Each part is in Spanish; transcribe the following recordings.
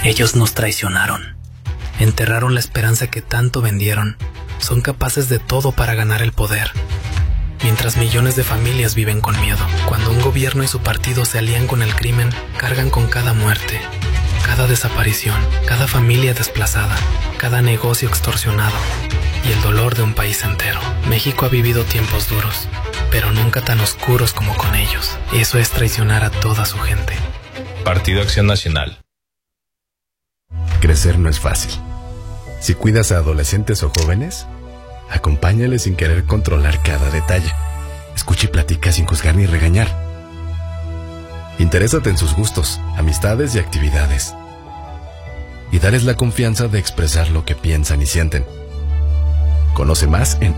Ellos nos traicionaron. Enterraron la esperanza que tanto vendieron. Son capaces de todo para ganar el poder. Mientras millones de familias viven con miedo. Cuando un gobierno y su partido se alían con el crimen, cargan con cada muerte, cada desaparición, cada familia desplazada, cada negocio extorsionado y el dolor de un país entero. México ha vivido tiempos duros, pero nunca tan oscuros como con ellos. Eso es traicionar a toda su gente. Partido Acción Nacional. Crecer no es fácil. Si cuidas a adolescentes o jóvenes, acompáñales sin querer controlar cada detalle. Escucha y platica sin juzgar ni regañar. Interésate en sus gustos, amistades y actividades. Y dales la confianza de expresar lo que piensan y sienten. Conoce más en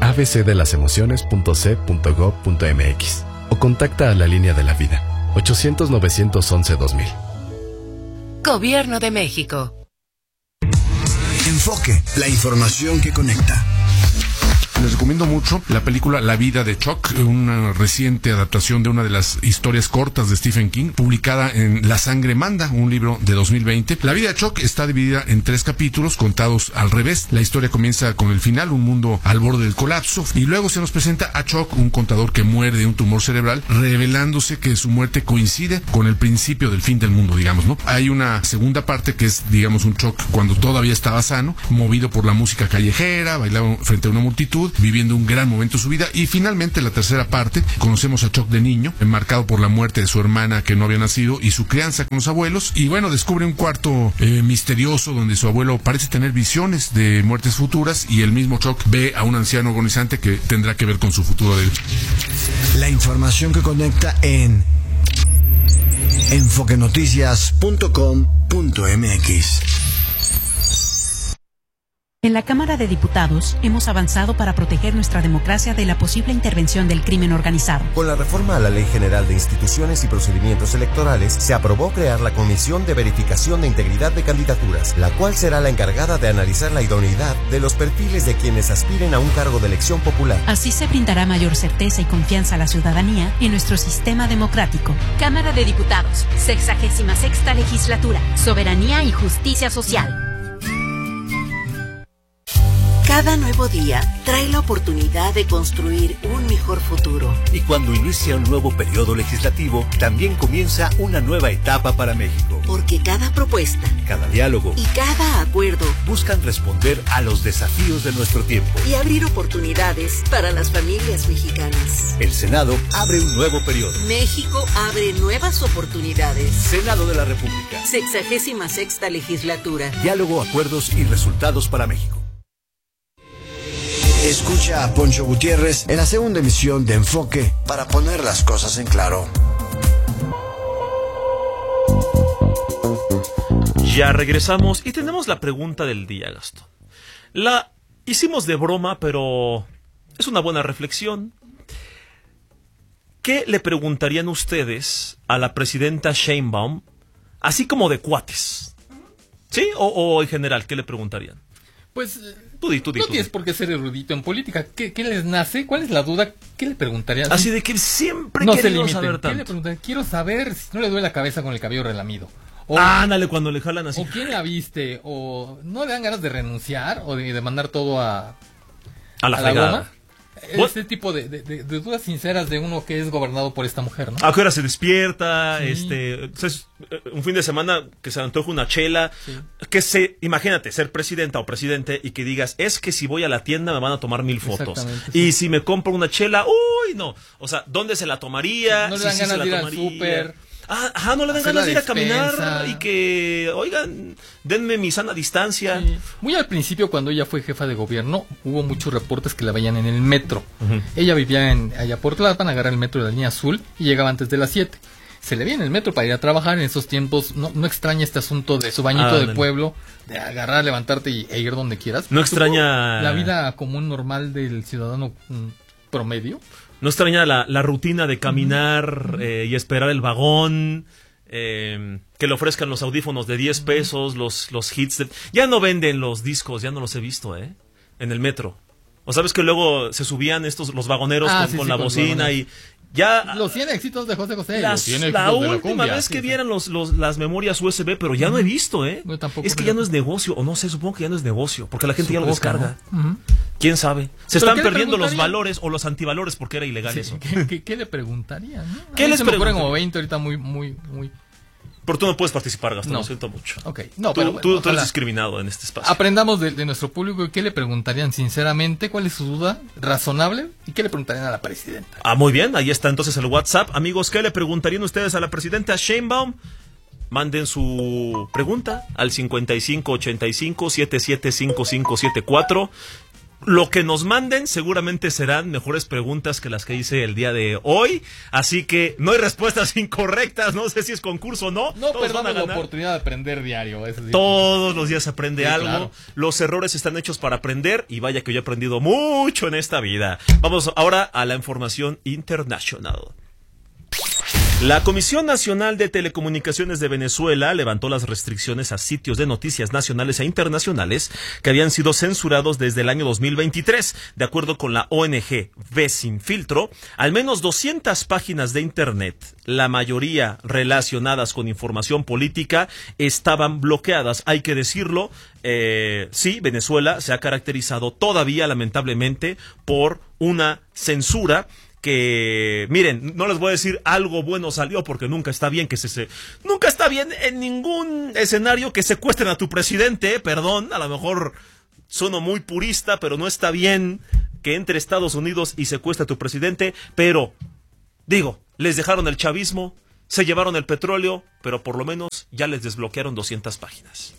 abcdelasemociones.c.gov.mx o contacta a la Línea de la Vida, 800-911-2000. Gobierno de México. Enfoque, la información que conecta. Les recomiendo mucho la película La vida de Chuck, una reciente adaptación de una de las historias cortas de Stephen King, publicada en La sangre manda, un libro de 2020. La vida de Chuck está dividida en 3 capítulos contados al revés. La historia comienza con el final, un mundo al borde del colapso, y luego se nos presenta a Chuck, un contador que muere de un tumor cerebral, revelándose que su muerte coincide con el principio del fin del mundo, digamos, ¿no? Hay una segunda parte que es, digamos, un Chuck cuando todavía estaba sano, movido por la música callejera, bailaba frente a una multitud, viviendo un gran momento de su vida. Y finalmente la tercera parte, conocemos a Chuck de niño, enmarcado por la muerte de su hermana que no había nacido y su crianza con los abuelos, y bueno, descubre un cuarto misterioso donde su abuelo parece tener visiones de muertes futuras, y el mismo Chuck ve a un anciano agonizante que tendrá que ver con su futuro de él. La información que conecta en enfoquenoticias.com.mx. En la Cámara de Diputados hemos avanzado para proteger nuestra democracia de la posible intervención del crimen organizado. Con la reforma a la Ley General de Instituciones y Procedimientos Electorales, se aprobó crear la Comisión de Verificación de Integridad de Candidaturas, la cual será la encargada de analizar la idoneidad de los perfiles de quienes aspiren a un cargo de elección popular. Así se brindará mayor certeza y confianza a la ciudadanía en nuestro sistema democrático. Cámara de Diputados, 66ª Legislatura, Soberanía y Justicia Social. Cada nuevo día trae la oportunidad de construir un mejor futuro. Y cuando inicia un nuevo periodo legislativo, también comienza una nueva etapa para México. Porque cada propuesta, cada diálogo y cada acuerdo buscan responder a los desafíos de nuestro tiempo y abrir oportunidades para las familias mexicanas. El Senado abre un nuevo periodo. México abre nuevas oportunidades. Senado de la República. 66ª Legislatura. Diálogo, acuerdos y resultados para México. Escucha a Poncho Gutiérrez en la segunda emisión de Enfoque para poner las cosas en claro. Ya regresamos y tenemos la pregunta del día, Gastón. La hicimos de broma, pero es una buena reflexión. ¿Qué le preguntarían ustedes a la presidenta Sheinbaum, así como de cuates? ¿Sí? O en general, ¿qué le preguntarían? Pues tú di. No tienes por qué ser erudito en política. ¿Qué les nace? ¿Cuál es la duda? ¿Qué le preguntarías? Así de que siempre no queremos saber tanto. ¿Qué le preguntaría? Quiero saber si no le duele la cabeza con el cabello relamido. Ándale, cuando le jalan así. O quién la viste. O no le dan ganas de renunciar o de mandar todo a la fregada. goma. Este tipo de dudas sinceras de uno que es gobernado por esta mujer, ¿no? ¿A qué hora se despierta? Sí. Un fin de semana que se antoja una chela. Sí. Imagínate, ser presidenta o presidente y que digas, es que si voy a la tienda me van a tomar 1000 fotos. Y si me compro una chela, uy, no. O sea, ¿dónde se la tomaría? No le dan ganas de ir al súper. No le dan ganas de ir a caminar y que, oigan, denme mi sana distancia. Sí. Muy al principio, cuando ella fue jefa de gobierno, hubo muchos reportes que la veían en el metro. Ella vivía allá por Tlalpan, agarrar el metro de la línea azul y llegaba antes de las 7. Se le veía en el metro para ir a trabajar en esos tiempos. No extraña este asunto de su bañito de pueblo, de agarrar, levantarte e ir donde quieras. No extraña la vida común normal del ciudadano promedio. No extraña la rutina de caminar y esperar el vagón, que le ofrezcan los audífonos de 10 pesos, los hits. Ya no venden los discos, ya no los he visto, en el metro. O sabes que luego se subían los vagoneros con la bocina y Ya los 100 éxitos de José José. La última vez que vieran las memorias USB, pero ya no he visto, No, tampoco es que ya no es negocio, o no sé, supongo que ya no es negocio, porque la gente ya lo descarga. ¿No? ¿Quién sabe? Se están perdiendo los valores o los antivalores porque era ilegal eso. ¿Qué le preguntarían? ¿No? ¿Qué les preguntarían? como 20 ahorita muy... Pero tú no puedes participar, Gastón, lo siento mucho. Okay. No, tú eres discriminado en este espacio. Aprendamos de nuestro público. ¿Qué le preguntarían sinceramente? ¿Cuál es su duda razonable? ¿Y qué le preguntarían a la presidenta? Muy bien, ahí está entonces el WhatsApp. Amigos, ¿qué le preguntarían ustedes a la presidenta Sheinbaum? Manden su pregunta al 5585-775574. Lo que nos manden seguramente serán mejores preguntas que las que hice el día de hoy. Así que no hay respuestas incorrectas. No sé si es concurso o no. No perdamos la oportunidad de aprender diario. Eso sí. Todos los días aprende algo. Claro. Los errores están hechos para aprender. Y vaya que yo he aprendido mucho en esta vida. Vamos ahora a la información internacional. La Comisión Nacional de Telecomunicaciones de Venezuela levantó las restricciones a sitios de noticias nacionales e internacionales que habían sido censurados desde el año 2023. De acuerdo con la ONG Ve Sin Filtro, al menos 200 páginas de Internet, la mayoría relacionadas con información política, estaban bloqueadas. Hay que decirlo, sí, Venezuela se ha caracterizado todavía, lamentablemente, por una censura que, miren, no les voy a decir algo bueno salió porque nunca está bien nunca está bien en ningún escenario que secuestren a tu presidente, perdón, a lo mejor sueno muy purista, pero no está bien que entre Estados Unidos y secuestre a tu presidente, pero, digo, les dejaron el chavismo, se llevaron el petróleo, pero por lo menos ya les desbloquearon 200 páginas.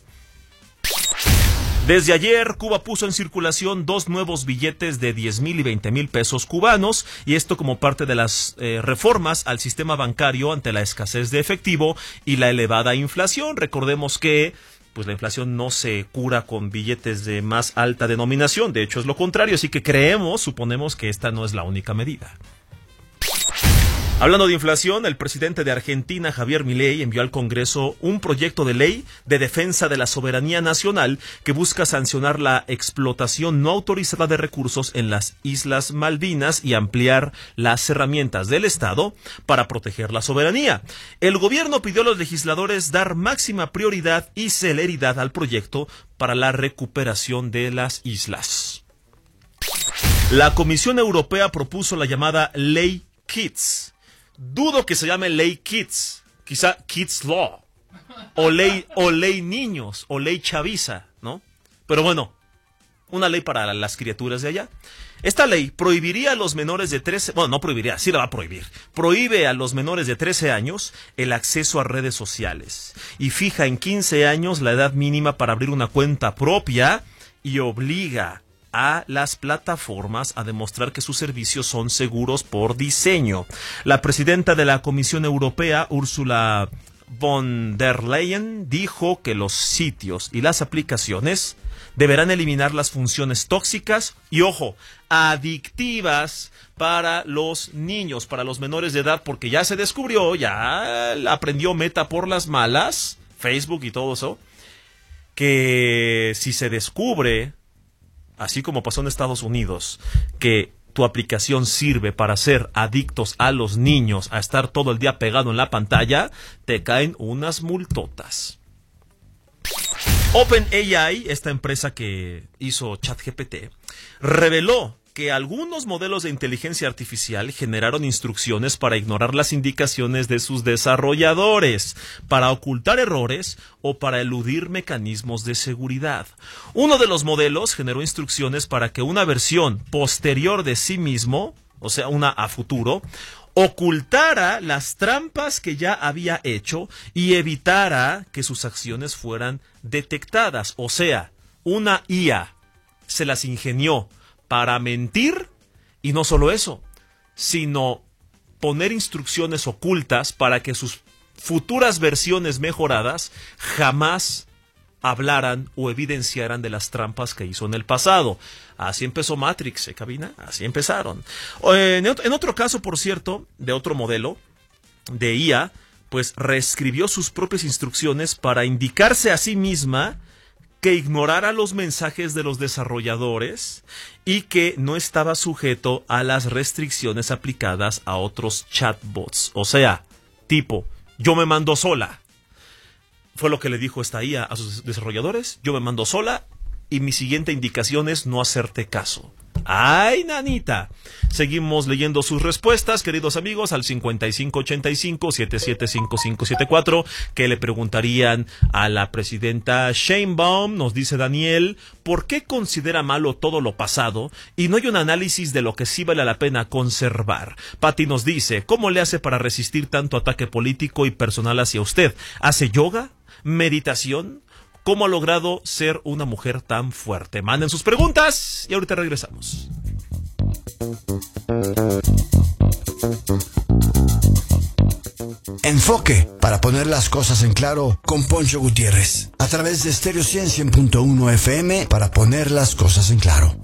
Desde ayer, Cuba puso en circulación 2 nuevos billetes de 10,000 y 20,000 pesos cubanos, y esto como parte de las reformas al sistema bancario ante la escasez de efectivo y la elevada inflación. Recordemos que pues la inflación no se cura con billetes de más alta denominación, de hecho es lo contrario, así que suponemos que esta no es la única medida. Hablando de inflación, el presidente de Argentina, Javier Milei, envió al Congreso un proyecto de ley de defensa de la soberanía nacional que busca sancionar la explotación no autorizada de recursos en las Islas Malvinas y ampliar las herramientas del Estado para proteger la soberanía. El gobierno pidió a los legisladores dar máxima prioridad y celeridad al proyecto para la recuperación de las islas. La Comisión Europea propuso la llamada Ley Kids. Dudo que se llame Ley Kids, quizá Kids Law, o ley niños, o ley chaviza, ¿no? Pero bueno, una ley para las criaturas de allá. Esta ley prohibiría a los menores de 13, bueno, no prohibiría, sí la va a prohibir. Prohíbe a los menores de 13 años el acceso a redes sociales y fija en 15 años la edad mínima para abrir una cuenta propia y obliga a las plataformas a demostrar que sus servicios son seguros por diseño. La presidenta de la Comisión Europea, Ursula von der Leyen, dijo que los sitios y las aplicaciones deberán eliminar las funciones tóxicas y, ojo, adictivas para los niños, para los menores de edad, porque ya se descubrió, ya aprendió Meta por las malas, Facebook y todo eso, que si se descubre, así como pasó en Estados Unidos, que tu aplicación sirve para hacer adictos a los niños, a estar todo el día pegado en la pantalla, te caen unas multotas. OpenAI, esta empresa que hizo ChatGPT, reveló que algunos modelos de inteligencia artificial generaron instrucciones para ignorar las indicaciones de sus desarrolladores, para ocultar errores o para eludir mecanismos de seguridad. Uno de los modelos generó instrucciones para que una versión posterior de sí mismo, o sea, una a futuro, ocultara las trampas que ya había hecho y evitara que sus acciones fueran detectadas. O sea, una IA se las ingenió para mentir, y no solo eso, sino poner instrucciones ocultas para que sus futuras versiones mejoradas jamás hablaran o evidenciaran de las trampas que hizo en el pasado. Así empezó Matrix, cabina, así empezaron. En otro caso, por cierto, de otro modelo de IA, pues reescribió sus propias instrucciones para indicarse a sí misma que ignorara los mensajes de los desarrolladores y que no estaba sujeto a las restricciones aplicadas a otros chatbots. O sea, tipo, yo me mando sola. Fue lo que le dijo esta IA a sus desarrolladores. Yo me mando sola y mi siguiente indicación es no hacerte caso. ¡Ay, nanita! Seguimos leyendo sus respuestas, queridos amigos, al 5585-775574, que le preguntarían a la presidenta Sheinbaum. Nos dice Daniel, ¿por qué considera malo todo lo pasado y no hay un análisis de lo que sí vale la pena conservar? Patti nos dice, ¿cómo le hace para resistir tanto ataque político y personal hacia usted? ¿Hace yoga? ¿Meditación? ¿Cómo ha logrado ser una mujer tan fuerte? Manden sus preguntas y ahorita regresamos. Enfoque, para poner las cosas en claro, con Poncho Gutiérrez. A través de Stereo 100.1 FM, para poner las cosas en claro.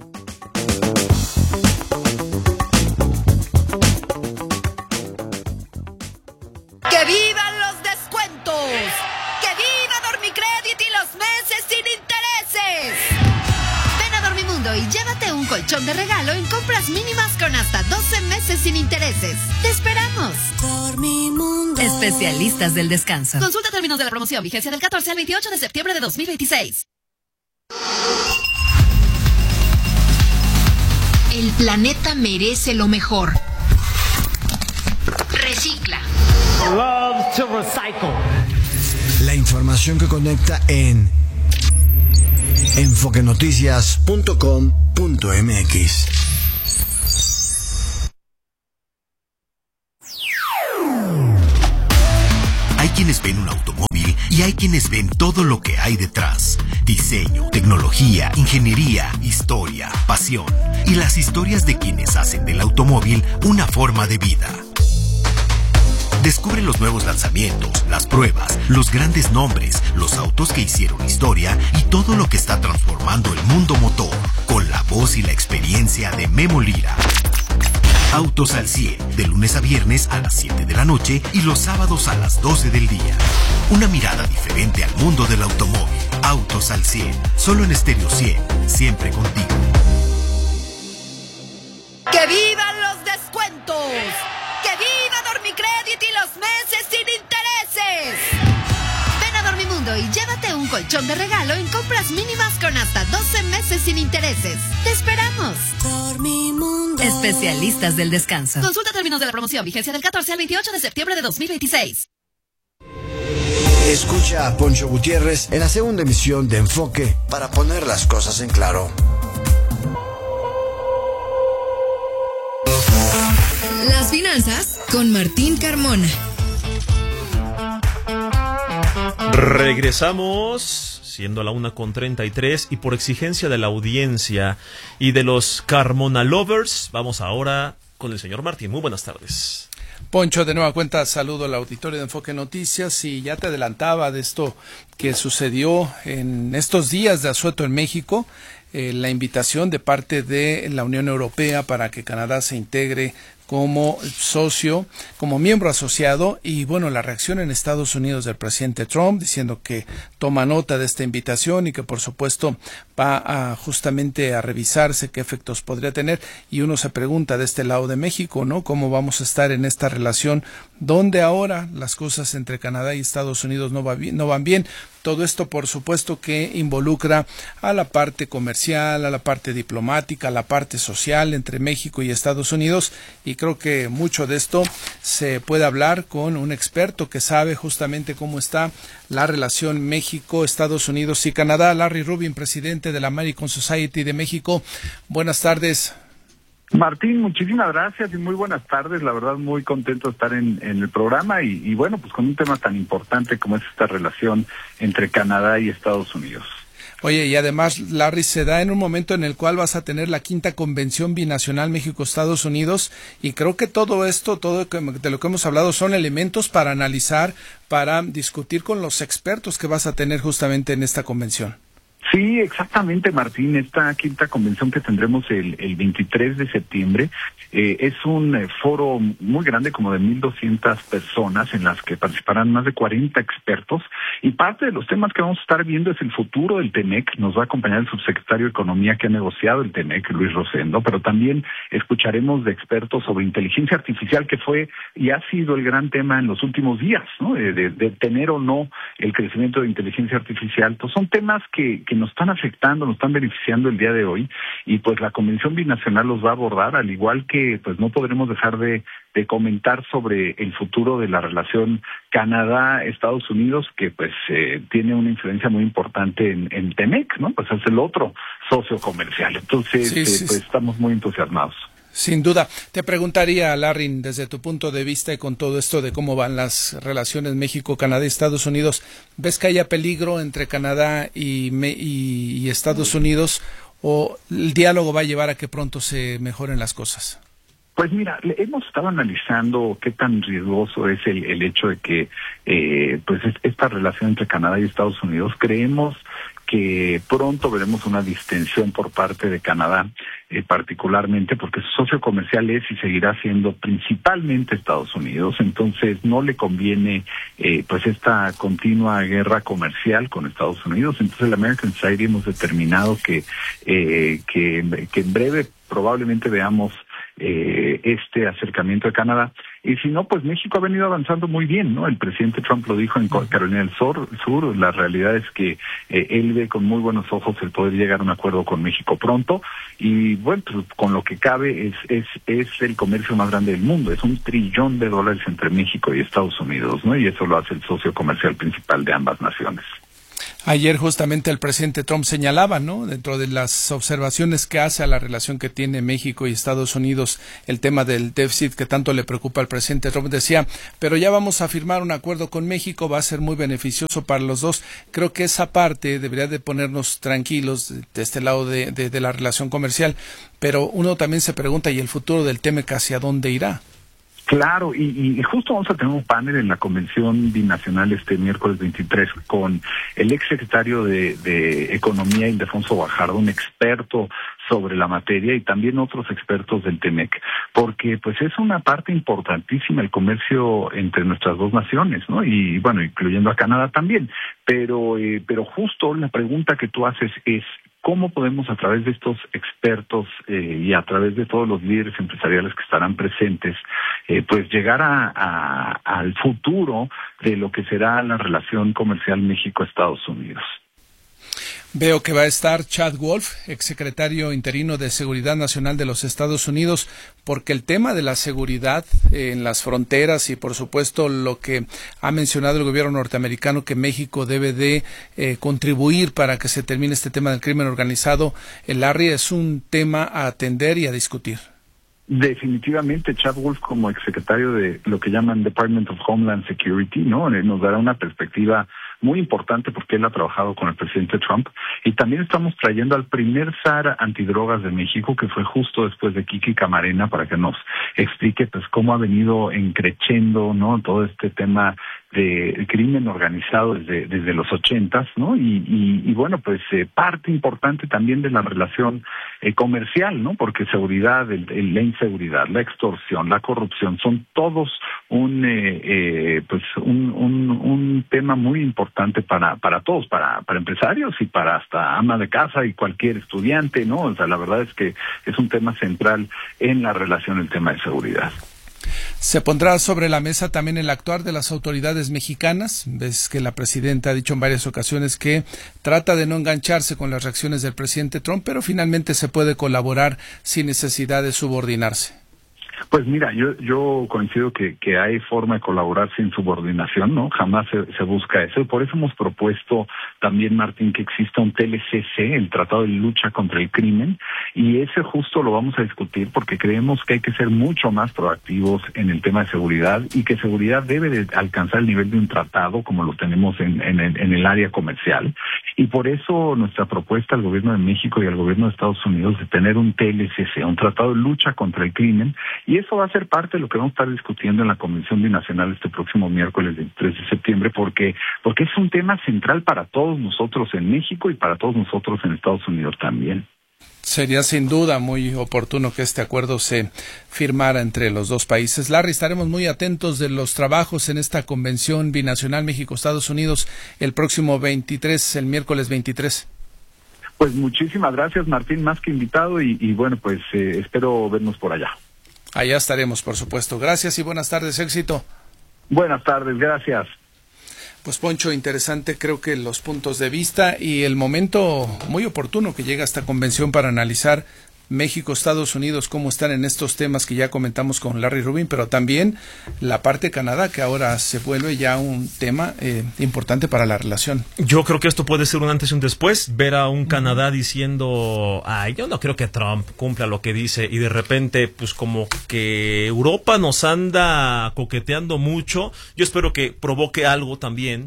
¡Que vivan los descuentos! ¡Que viva Dormicredit y los meses sin intereses! Ven a Dormimundo y llévate un colchón de regalo en compras mínimas con hasta 12 meses sin intereses. ¡Te esperamos! Dormimundo. Especialistas del descanso. Consulta términos de la promoción, vigencia del 14 al 28 de septiembre de 2026. El planeta merece lo mejor. Recicla. Love to recycle. La información que conecta en enfoquenoticias.com.mx. Hay quienes ven un automóvil y hay quienes ven todo lo que hay detrás. Diseño, tecnología, ingeniería, historia, pasión y las historias de quienes hacen del automóvil una forma de vida. Descubre los nuevos lanzamientos, las pruebas, los grandes nombres, los autos que hicieron historia y todo lo que está transformando el mundo motor, con la voz y la experiencia de Memo Lira. Autos al 100, de lunes a viernes a las 7 de la noche y los sábados a las 12 del día. Una mirada diferente al mundo del automóvil. Autos al 100, solo en Stereo 100, siempre contigo. ¡Que vivan los descuentos! ¡Que viva Dormicredit y los meses sin intereses! Ven a Dormimundo y llévate un colchón de regalo en compras mínimas con hasta 12 meses sin intereses. ¡Te esperamos! Dormimundo. Especialistas del descanso. Consulta términos de la promoción, vigencia del 14 al 28 de septiembre de 2026. Escucha a Poncho Gutiérrez en la segunda emisión de Enfoque, para poner las cosas en claro. Las finanzas con Martín Carmona. Regresamos, siendo la 1:33, y por exigencia de la audiencia y de los Carmona Lovers, vamos ahora con el señor Martín. Muy buenas tardes. Poncho, de nueva cuenta, saludo al auditorio de Enfoque Noticias, y ya te adelantaba de esto que sucedió en estos días de asueto en México, la invitación de parte de la Unión Europea para que Canadá se integre como socio, como miembro asociado, y bueno, la reacción en Estados Unidos del presidente Trump diciendo que toma nota de esta invitación y que por supuesto va justamente a revisarse qué efectos podría tener, y uno se pregunta de este lado de México, ¿no? ¿Cómo vamos a estar en esta relación donde ahora las cosas entre Canadá y Estados Unidos no van bien? Todo esto, por supuesto, que involucra a la parte comercial, a la parte diplomática, a la parte social entre México y Estados Unidos, y creo que mucho de esto se puede hablar con un experto que sabe justamente cómo está la relación México, Estados Unidos y Canadá. Larry Rubin, presidente de la American Society de México. Buenas tardes. Martín, muchísimas gracias y muy buenas tardes. La verdad, muy contento de estar en el programa y bueno, pues con un tema tan importante como es esta relación entre Canadá y Estados Unidos. Oye, y además, Larry, se da en un momento en el cual vas a tener la 5ª Convención Binacional México-Estados Unidos, y creo que todo esto, todo de lo que hemos hablado, son elementos para analizar, para discutir con los expertos que vas a tener justamente en esta convención. Sí, exactamente, Martín. Esta quinta convención que tendremos el 23 de septiembre es un foro muy grande, como de 1,200 personas, en las que participarán más de 40 expertos. Y parte de los temas que vamos a estar viendo es el futuro del TEMEC. Nos va a acompañar el subsecretario de Economía que ha negociado el TEMEC, Luis Rosendo, pero también escucharemos de expertos sobre inteligencia artificial, que fue y ha sido el gran tema en los últimos días, ¿no? De tener o no el crecimiento de inteligencia artificial. Pues son temas que nos están afectando, nos están beneficiando el día de hoy, y pues la Convención Binacional los va a abordar, al igual que pues no podremos dejar de comentar sobre el futuro de la relación Canadá-Estados Unidos, que pues tiene una influencia muy importante en TEMEC, ¿no? Pues es el otro socio comercial. Entonces, pues estamos muy entusiasmados. Sin duda. Te preguntaría, Larry, desde tu punto de vista y con todo esto de cómo van las relaciones México, Canadá y Estados Unidos, ¿ves que haya peligro entre Canadá y Estados Unidos, o el diálogo va a llevar a que pronto se mejoren las cosas? Pues mira, hemos estado analizando qué tan riesgoso es el hecho de que pues esta relación entre Canadá y Estados Unidos. Creemos que pronto veremos una distensión por parte de Canadá, particularmente porque su socio comercial es y seguirá siendo principalmente Estados Unidos. Entonces no le conviene pues esta continua guerra comercial con Estados Unidos. Entonces el American Society hemos determinado que en breve probablemente veamos este acercamiento de Canadá. Y si no, pues México ha venido avanzando muy bien, ¿no? El presidente Trump lo dijo en Carolina del Sur. La realidad es que él ve con muy buenos ojos el poder llegar a un acuerdo con México pronto. Y bueno, pues con lo que cabe es el comercio más grande del mundo. Es $1 trillón entre México y Estados Unidos, ¿no? Y eso lo hace el socio comercial principal de ambas naciones. Ayer justamente el presidente Trump señalaba, ¿no?, dentro de las observaciones que hace a la relación que tiene México y Estados Unidos, el tema del déficit que tanto le preocupa al presidente Trump. Decía, pero ya vamos a firmar un acuerdo con México, va a ser muy beneficioso para los dos. Creo que esa parte debería de ponernos tranquilos de este lado de la relación comercial, pero uno también se pregunta, ¿y el futuro del TEMEC hacia dónde irá? Claro, y justo vamos a tener un panel en la Convención Binacional este miércoles 23 con el exsecretario de Economía, Ildefonso Guajardo, un experto sobre la materia, y también otros expertos del TEMEC, porque pues es una parte importantísima el comercio entre nuestras dos naciones, ¿no? Y bueno, incluyendo a Canadá también, pero justo la pregunta que tú haces es ¿cómo podemos, a través de estos expertos y a través de todos los líderes empresariales que estarán presentes, pues llegar al futuro de lo que será la relación comercial México-Estados Unidos? Veo que va a estar Chad Wolf, exsecretario interino de Seguridad Nacional de los Estados Unidos, porque el tema de la seguridad en las fronteras y, por supuesto, lo que ha mencionado el gobierno norteamericano, que México debe de contribuir para que se termine este tema del crimen organizado, Larry, es un tema a atender y a discutir. Definitivamente, Chad Wolf, como exsecretario de lo que llaman Department of Homeland Security, ¿no?, nos dará una perspectiva muy importante porque él ha trabajado con el presidente Trump, y también estamos trayendo al primer SAR antidrogas de México, que fue justo después de Kiki Camarena, para que nos explique pues cómo ha venido encrechendo, ¿no?, todo este tema de crimen organizado desde los 80s, ¿no? Y bueno, pues parte importante también de la relación comercial, ¿no? Porque seguridad, la inseguridad, la extorsión, la corrupción, son todos un tema muy importante para todos, para empresarios y para hasta ama de casa y cualquier estudiante, ¿no? O sea, la verdad es que es un tema central en la relación, el tema de seguridad. ¿Se pondrá sobre la mesa también el actuar de las autoridades mexicanas? Ves que la presidenta ha dicho en varias ocasiones que trata de no engancharse con las reacciones del presidente Trump, pero finalmente se puede colaborar sin necesidad de subordinarse. Pues mira, yo coincido que hay forma de colaborar sin subordinación, ¿no? Jamás se busca eso. Por eso hemos propuesto también, Martín, que exista un TLCC, el Tratado de Lucha contra el Crimen, y ese justo lo vamos a discutir porque creemos que hay que ser mucho más proactivos en el tema de seguridad, y que seguridad debe de alcanzar el nivel de un tratado como lo tenemos en el área comercial. Y por eso nuestra propuesta al gobierno de México y al gobierno de Estados Unidos de tener un TLCC, un Tratado de Lucha contra el Crimen, Y eso va a ser parte de lo que vamos a estar discutiendo en la Convención Binacional este próximo miércoles 23 de septiembre, porque es un tema central para todos nosotros en México y para todos nosotros en Estados Unidos también. Sería sin duda muy oportuno que este acuerdo se firmara entre los dos países. Larry, estaremos muy atentos de los trabajos en esta Convención Binacional México-Estados Unidos el próximo 23, el miércoles 23. Pues muchísimas gracias, Martín, más que invitado, y bueno, pues espero vernos por allá. Allá estaremos, por supuesto. Gracias y buenas tardes, éxito. Buenas tardes, gracias. Pues Poncho, interesante creo que los puntos de vista y el momento muy oportuno que llega esta convención para analizar México, Estados Unidos, cómo están en estos temas que ya comentamos con Larry Rubin, pero también la parte de Canadá, que ahora se vuelve ya un tema importante para la relación. Yo creo que esto puede ser un antes y un después, ver a un Canadá diciendo, ay, yo no creo que Trump cumpla lo que dice, y de repente, pues como que Europa nos anda coqueteando mucho. Yo espero que provoque algo también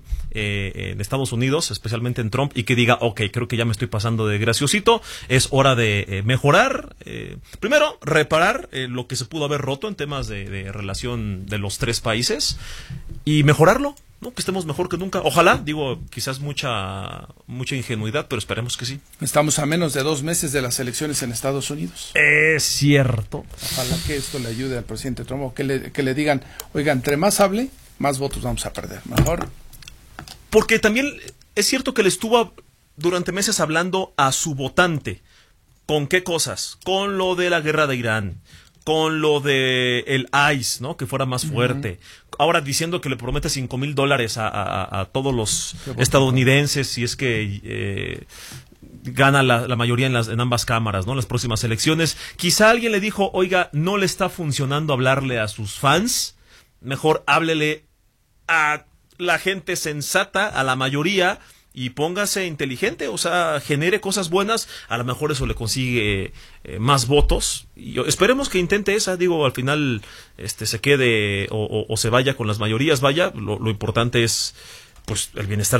en Estados Unidos, especialmente en Trump, y que diga, ok, creo que ya me estoy pasando de graciosito, es hora de mejorar. Primero, reparar lo que se pudo haber roto en temas de relación de los tres países y mejorarlo, ¿no? Que estemos mejor que nunca. Ojalá, digo, quizás mucha ingenuidad, pero esperemos que sí. Estamos a menos de 2 meses de las elecciones en Estados Unidos. Es cierto. Ojalá que esto le ayude al presidente Trump, o que le digan, oiga, entre más hable, más votos vamos a perder. Mejor. Porque también es cierto que le estuvo durante meses hablando a su votante. ¿Con qué cosas? Con lo de la guerra de Irán, con lo de el ICE, ¿no? Que fuera más fuerte. Ahora diciendo que le promete $5,000 a todos los estadounidenses si es que gana la mayoría en ambas cámaras, ¿no? Las próximas elecciones. Quizá alguien le dijo, oiga, no le está funcionando hablarle a sus fans, mejor háblele a la gente sensata, a la mayoría, y póngase inteligente, o sea, genere cosas buenas, a lo mejor eso le consigue más votos, y esperemos que intente esa, digo, al final se quede o se vaya con las mayorías, vaya, lo importante es pues el bienestar